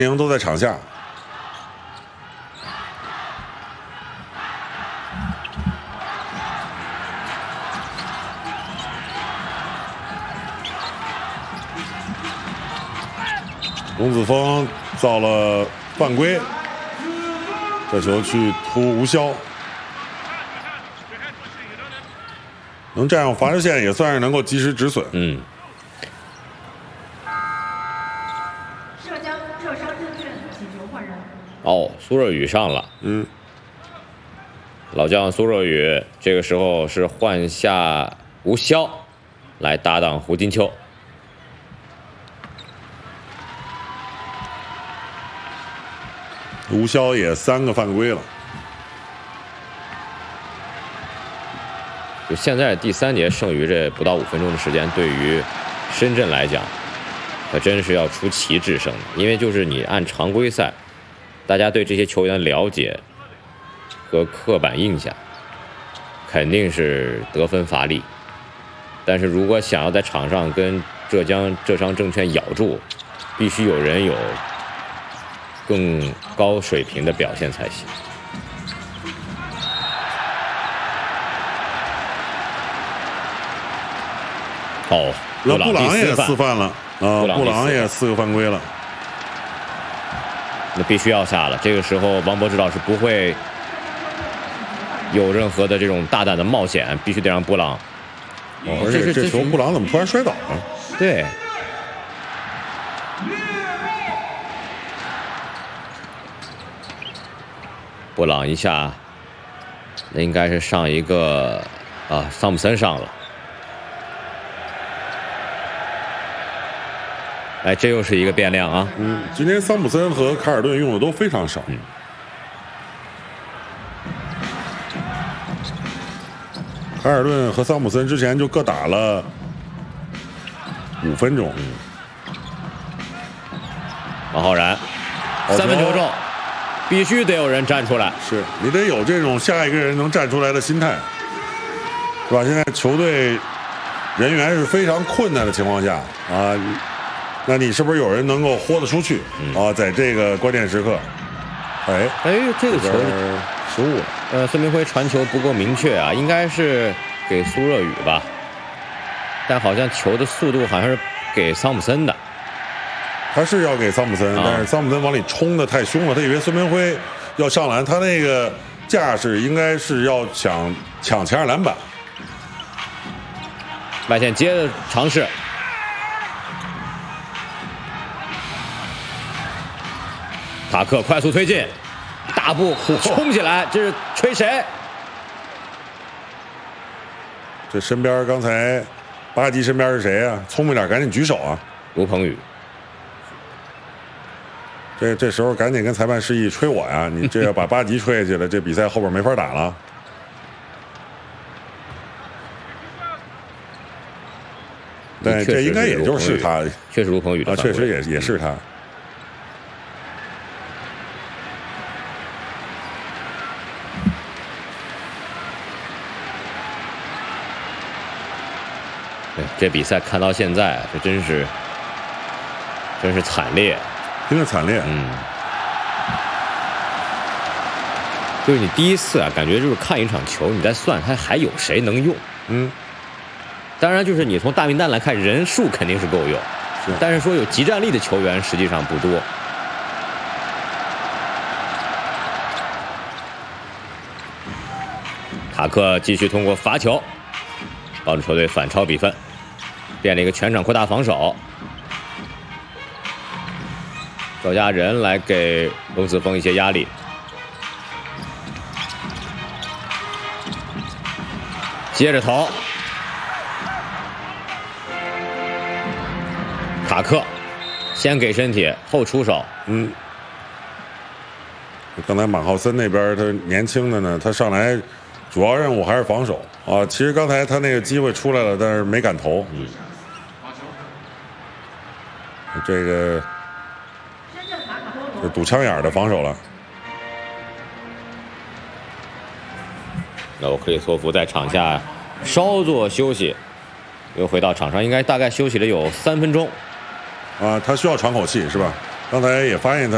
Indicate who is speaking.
Speaker 1: 赢都在场下。龙子峰造了犯规，这球去突吴潇，能占上罚球线也算是能够及时止损。
Speaker 2: 哦，苏若雨上了。老将苏若雨这个时候是换下吴潇来搭档胡金秋。
Speaker 1: 吴潇也3个犯规了。
Speaker 2: 就现在第3节剩余这不到5分钟的时间，对于深圳来讲，可真是要出奇制胜的。因为就是你按常规赛，大家对这些球员的了解和刻板印象，肯定是得分乏力。但是如果想要在场上跟浙商证券咬住，必须有人有更高水平的表现才行。哦，
Speaker 1: 布朗也4犯了啊！布朗也4个犯规了。
Speaker 2: 那必须要下了。这个时候，王柏芝老师不会有任何的这种大胆的冒险，必须得让布朗。
Speaker 1: 而且这球布朗怎么突然摔倒了？
Speaker 2: 对。布朗一下，那应该是上一个桑普森上了。哎，这又是一个变量啊！
Speaker 1: 今天桑普森和卡尔顿用的都非常少。卡尔顿和桑普森之前就各打了5分钟。
Speaker 2: 王浩然，3分球中，必须得有人站出来。
Speaker 1: 是你得有这种下一个人能站出来的心态，是吧？现在球队人员是非常困难的情况下啊。那你是不是有人能够豁得出去啊？在这个关键时刻，
Speaker 2: 这个球
Speaker 1: 失误了。
Speaker 2: 孙明辉传球不够明确啊，应该是给苏若雨吧，但好像球的速度好像是给桑普森的。
Speaker 1: 他是要给桑普森，但是桑普森往里冲的太凶了，他以为孙明辉要上篮，他那个架势应该是要抢前场篮板。
Speaker 2: 外线接着尝试。塔克快速推进，大步冲起来，这是吹谁？
Speaker 1: 这身边刚才巴基身边是谁啊？聪明点，赶紧举手啊！
Speaker 2: 卢鹏宇。
Speaker 1: 这时候赶紧跟裁判示意吹我呀！你这要把巴基吹下去了，这比赛后边没法打了。对，这应该也就是他，
Speaker 2: 确实卢鹏宇的，
Speaker 1: 确实也是他。
Speaker 2: 这比赛看到现在，这真是惨烈，
Speaker 1: 真是惨烈。
Speaker 2: 就是你第一次啊，感觉就是看一场球，你在算他还有谁能用。当然就是你从大名单来看，人数肯定是够用，但是说有即战力的球员实际上不多。塔克继续通过罚球帮助球队反超比分，变了一个全场扩大防守。赵家人来给龙子峰一些压力。接着投，塔克先给身体后出手。
Speaker 1: 刚才马浩森那边他年轻的呢，他上来主要任务还是防守啊。其实刚才他那个机会出来了，但是没敢投。这个堵枪眼的防守了。
Speaker 2: 那我克里索夫在场下稍作休息，又回到场上，应该大概休息了有3分钟。
Speaker 1: 他需要喘口气是吧？刚才也发现他。